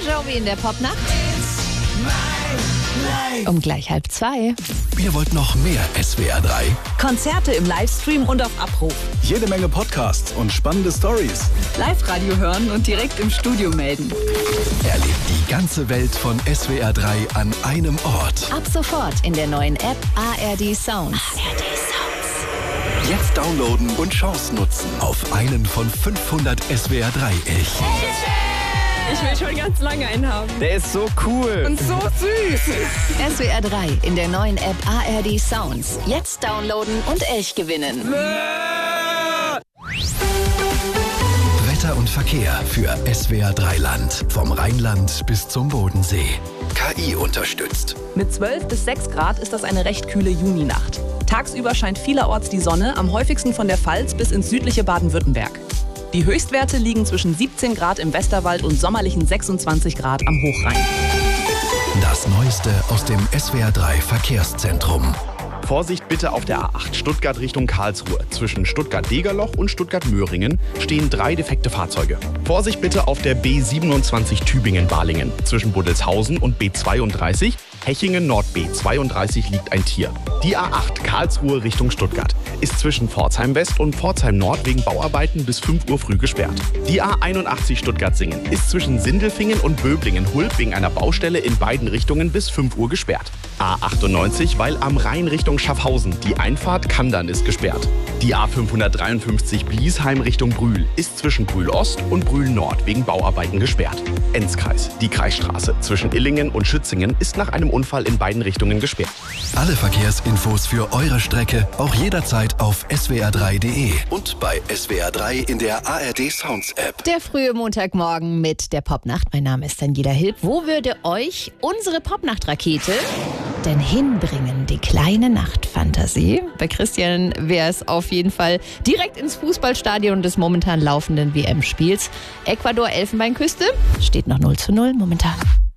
Jovi in der Popnacht. Um gleich 1:30. Ihr wollt noch mehr SWR 3? Konzerte im Livestream und auf Abruf. Jede Menge Podcasts und spannende Stories. Live-Radio hören und direkt im Studio melden. Erlebt die ganze Welt von SWR 3 an einem Ort. Ab sofort in der neuen App ARD Sounds. Jetzt downloaden und Chance nutzen auf einen von 500 SWR 3 Elchen. Ich will schon ganz lange einen haben. Der ist so cool. Und so süß. SWR 3 in der neuen App ARD Sounds. Jetzt downloaden und Elch gewinnen. Wetter und Verkehr für SWR 3 Land. Vom Rheinland bis zum Bodensee. KI unterstützt. Mit 12 bis 6 Grad ist das eine recht kühle Juninacht. Tagsüber scheint vielerorts die Sonne, am häufigsten von der Pfalz bis ins südliche Baden-Württemberg. Die Höchstwerte liegen zwischen 17 Grad im Westerwald und sommerlichen 26 Grad am Hochrhein. Das Neueste aus dem SWR 3 Verkehrszentrum. Vorsicht bitte auf der A8 Stuttgart Richtung Karlsruhe. Zwischen Stuttgart-Degerloch und Stuttgart-Möhringen stehen 3 defekte Fahrzeuge. Vorsicht bitte auf der B27 Tübingen-Balingen. Zwischen Buddelshausen und B32 Hechingen Nord B32 liegt ein Tier. Die A8 Karlsruhe Richtung Stuttgart ist zwischen Pforzheim West und Pforzheim Nord wegen Bauarbeiten bis 5 Uhr früh gesperrt. Die A81 Stuttgart-Singen ist zwischen Sindelfingen und Böblingen-Hulb wegen einer Baustelle in beiden Richtungen bis 5 Uhr gesperrt. A98, weil am Rhein Richtung Schaffhausen die Einfahrt Kandern ist gesperrt. Die A553 Bliesheim Richtung Brühl ist zwischen Brühl Ost und Brühl Nord wegen Bauarbeiten gesperrt. Enzkreis, die Kreisstraße zwischen Illingen und Schützingen ist nach einem Unfall in beiden Richtungen gesperrt. Alle Verkehrsinfos für eure Strecke auch jederzeit auf swr3.de und bei SWR 3 in der ARD Sounds App. Der frühe Montagmorgen mit der Popnacht. Mein Name ist Daniela Hilb. Wo würde euch unsere Popnacht-Rakete denn hinbringen, die kleine Nachtfantasie? Bei Christian wäre es auf jeden Fall direkt ins Fußballstadion des momentan laufenden WM-Spiels. Ecuador-Elfenbeinküste steht noch 0:0 momentan.